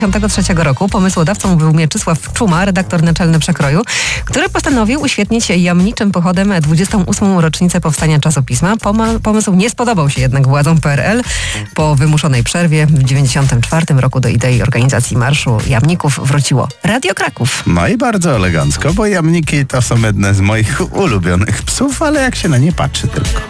1993 roku pomysłodawcą był Mieczysław Czuma, redaktor naczelny Przekroju, który postanowił uświetnić jamniczym pochodem 28. rocznicę powstania czasopisma. Pomysł nie spodobał się jednak władzom PRL. Po wymuszonej przerwie w 1994 roku do idei organizacji Marszu Jamników wróciło Radio Kraków. No i bardzo elegancko, bo jamniki to są jedne z moich ulubionych psów, ale jak się na nie patrzy tylko.